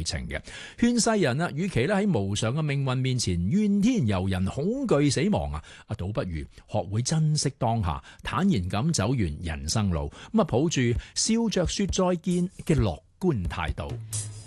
程嘅。勸世人啊，與其咧喺無常嘅命運面前怨天尤人、恐懼死亡啊，倒不如學會珍惜當下，坦然咁走完人生路，咁啊抱住笑着說再見嘅樂觀態度。